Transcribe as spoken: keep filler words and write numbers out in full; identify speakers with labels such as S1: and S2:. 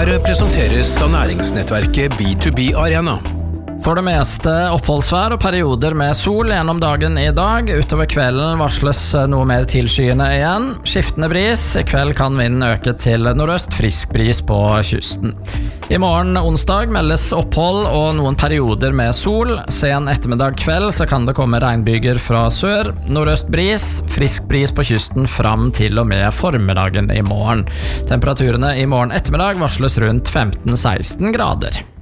S1: Været presenteres av næringsnettverket B to B Arena.
S2: For det meste oppholdsvær og perioder med sol gjennom dagen i dag. Utover kvelden varsles noe mer tilskyende igjen. Skiftende bris. I kveld kan vinden øke til nordøst, frisk bris på kysten. I morgen onsdag meldes opphold og noen perioder med sol. Sen ettermiddag kveld så kan det komme regnbyger fra sør. Nordøst bris, frisk bris på kysten fram til og med formiddagen i morgen. Temperaturene i morgen ettermiddag varsles rundt femten til seksten grader.